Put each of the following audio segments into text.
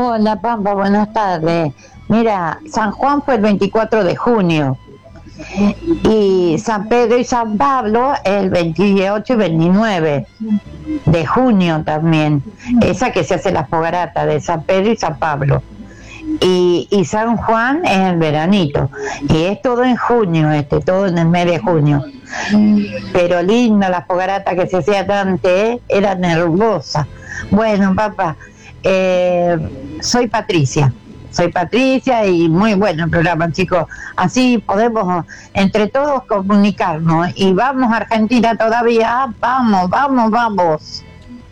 Hola Pampa, buenas tardes. Mira, San Juan fue el 24 de junio y San Pedro y San Pablo el 28 y 29 de junio también. Esa que se hace la fogarata de San Pedro y San Pablo. Y San Juan es el veranito. Y es todo en junio, todo en el mes de junio. Pero linda la fogarata que se hacía antes, eran hermosas. Bueno, papá, soy Patricia y muy bueno el programa, chicos. Así podemos entre todos comunicarnos. Y vamos a Argentina todavía, vamos.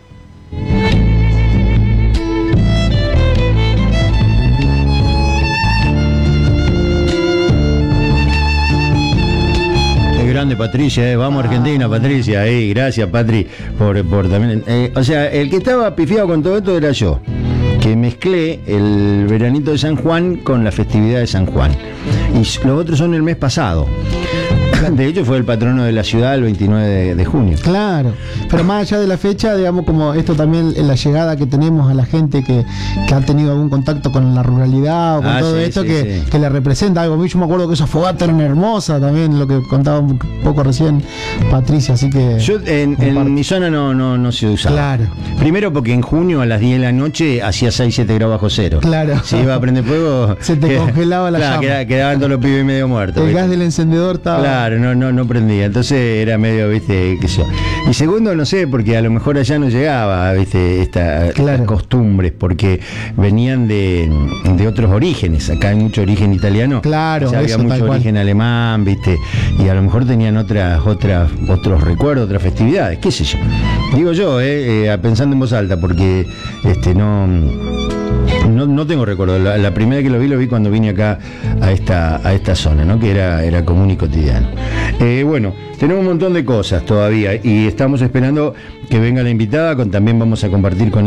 Grande Patricia, vamos a Argentina, Patricia, gracias Patri por también, o sea, el que estaba pifiado con todo esto era yo, que mezclé el veranito de San Juan con la festividad de San Juan, y los otros son el mes pasado. De hecho fue el patrono de la ciudad el 29 de junio. Claro, pero más allá de la fecha, digamos, como esto también la llegada que tenemos a la gente que ha tenido algún contacto con la ruralidad o con todo esto que le representa algo. Yo me acuerdo que esas fogatas eran hermosas también, lo que contaba un poco recién Patricia, así que... Yo en mi zona no se usaba. Claro. Primero porque en junio a las 10 de la noche hacía 6-7 grados bajo cero. Claro. Si iba a prender fuego... Se te congelaba la llama. Quedaban todos los pibes medio muertos. El gas del encendedor estaba... Claro, no prendía, entonces era medio, viste, qué sé yo. Y segundo, no sé, porque a lo mejor allá no llegaba, viste, estas costumbres, porque venían de otros orígenes. Acá hay mucho origen italiano, claro, había mucho origen alemán, viste, y a lo mejor tenían otros recuerdos, otras festividades, qué sé yo. Digo yo, pensando en voz alta, porque no tengo recuerdo. La primera que lo vi cuando vine acá a esta zona, ¿no? Que era común y cotidiano. Bueno, tenemos un montón de cosas todavía y estamos esperando que venga la invitada, también vamos a compartir con